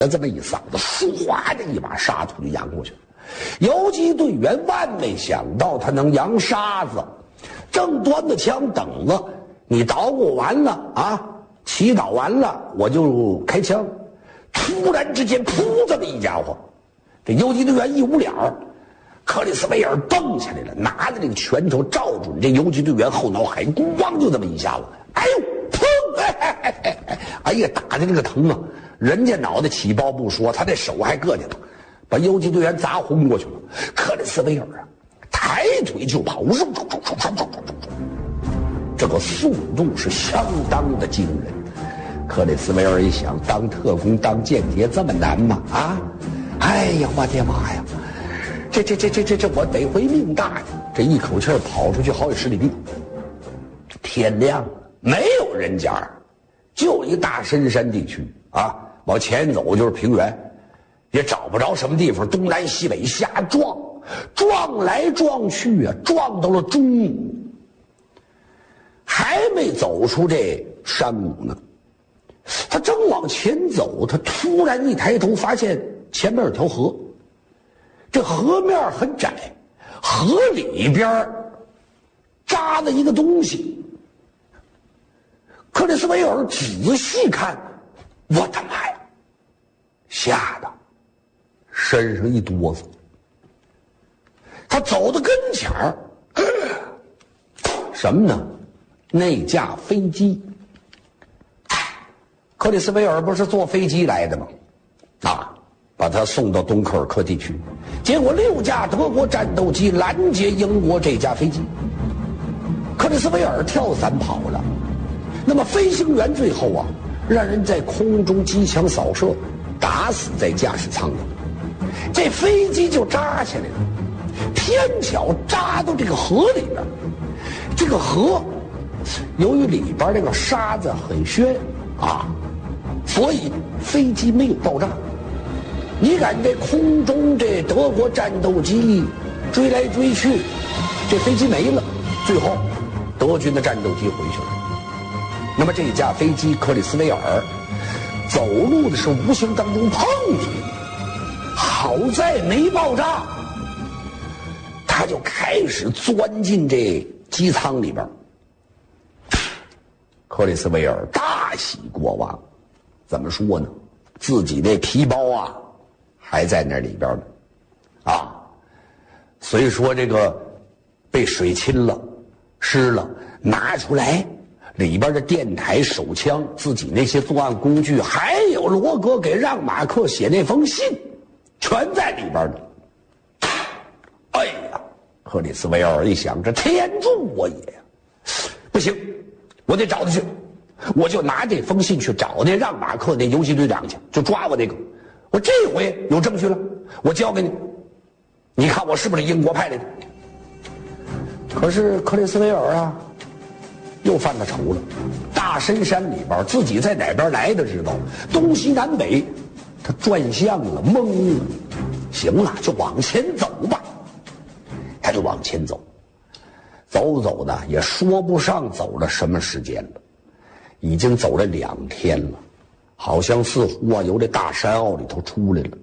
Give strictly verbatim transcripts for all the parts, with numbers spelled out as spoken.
这么一嗓子，唰的一把沙土就扬过去了。游击队员万没想到他能扬沙子，正端着枪等着你捣鼓完了啊，祈祷完了我就开枪。突然之间，噗，这么一家伙，这游击队员一捂脸儿，克里斯维尔蹦起来了，拿着这个拳头照准这游击队员后脑海，咣就这么一下子，哎呦，砰！哎哎哎哎哎，哎呀，打的这个疼啊！人家脑袋起包不说，他这手还硌见了，把游击队员砸昏过去了。克里斯维尔啊，抬腿就跑，这个速度是相当的惊人。克里斯维尔一想，当特工当间谍这么难吗？啊！哎呀，我的妈呀！这这这这这这，我得回命大呀！这一口气跑出去好几十里地。天亮了，没有人家，就一大深山地区啊，往前走就是平原，也找不着什么地方，东南西北瞎撞，撞来撞去啊，撞到了中午，还没走出这山谷呢。他正往前走，他突然一抬头，发现前面有条河，这河面很窄，河里边扎了一个东西。克里斯维尔仔细看，我的妈呀，吓得身上一哆嗦。他走到跟前儿，什么呢？那架飞机。克里斯维尔不是坐飞机来的吗？啊，把他送到东科尔克地区，结果六架德国战斗机拦截英国这架飞机，克里斯维尔跳伞跑了。那么飞行员最后啊，让人在空中机枪扫射，打死在驾驶舱里，这飞机就扎起来了，偏巧扎到这个河里边。这个河由于里边这个沙子很宣啊，所以飞机没有爆炸。你看这空中这德国战斗机追来追去，这飞机没了，最后德军的战斗机回去了。那么这架飞机克里斯维尔走路的时候无形当中碰去，好在没爆炸，他就开始钻进这机舱里边。克里斯维尔大喜过望，怎么说呢？自己那皮包啊还在那里边呢，啊，虽说这个被水浸了、湿了，拿出来。里边的电台、手枪、自己那些作案工具，还有罗格给让马克写那封信，全在里边呢。哎呀，克里斯维尔一想，这天助我也呀！不行，我得找他去，我就拿这封信去找那让马克那游击队长去，就抓我那个。我这回有证据了，我交给你，你看我是不是英国派来的？可是克里斯维尔啊，又犯了愁了。大深山里边，自己在哪边来的知道，东西南北，他转向了，懵了。行了，就往前走吧。他就往前走，走走的也说不上走了什么时间了，已经走了两天了，好像似乎啊由这大山坳里头出来了。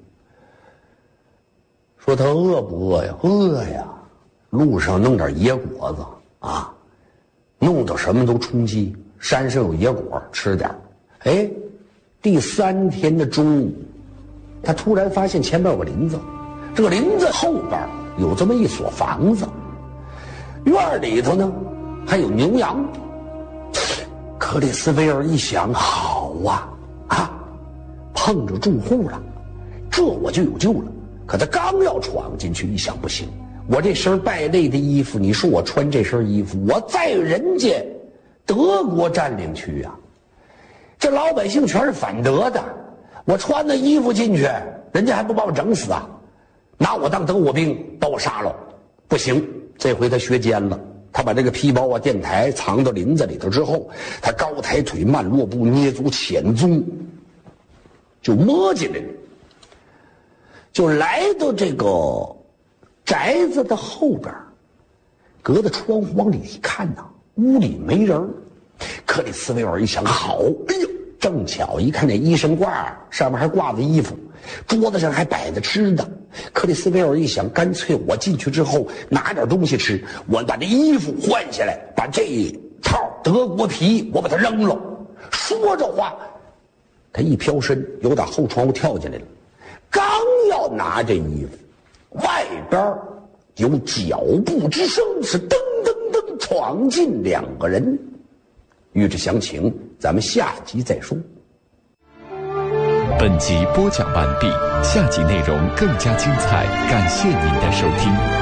说他饿不饿呀？饿呀！路上弄点野果子啊。弄到什么都充饥，山上有野果吃点。哎，第三天的中午，他突然发现前面有个林子，这个林子后边有这么一所房子，院里头呢还有牛羊。克里斯维尔一想，好啊啊，碰着住户了，这我就有救了。可他刚要闯进去，一想不行，我这身败类的衣服，你说我穿这身衣服，我在人家德国占领区啊，这老百姓全是反德的，我穿那衣服进去，人家还不把我整死啊？拿我当德国兵，把我杀了？不行，这回他学奸了。他把这个皮包啊、电台藏到林子里头之后，他高抬腿、慢落步、捏足潜踪，就摸进来了，就来到这个宅子的后边，隔着窗往里一看呐，屋里没人。克里斯维尔一想，好，哎呦， 正巧一看那医生挂上面还挂着衣服，桌子上还摆着吃的。克里斯维尔一想，干脆我进去之后拿点东西吃，我把这衣服换下来，把这套德国皮我把它扔了。说着话，他一飘身，由打后窗户跳进来了。刚要拿这衣服，外边有脚步之声，是噔噔噔闯进两个人。欲知详情，咱们下集再说。 本集播讲完毕，下集内容更加精彩，感谢您的收听。